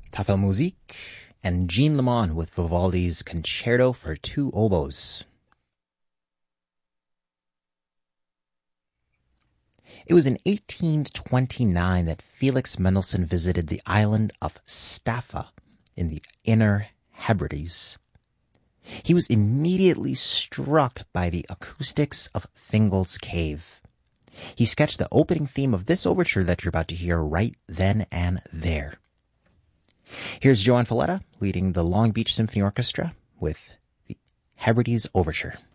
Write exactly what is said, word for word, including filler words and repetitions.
Tafel Musik, and Jean Lemon with Vivaldi's Concerto for Two Oboes. It was in eighteen twenty-nine that Felix Mendelssohn visited the island of Staffa in the Inner Hebrides. He was immediately struck by the acoustics of Fingal's Cave. He sketched the opening theme of this overture that you're about to hear right then and there. Here's Joan Falletta leading the Long Beach Symphony Orchestra with the Hebrides Overture.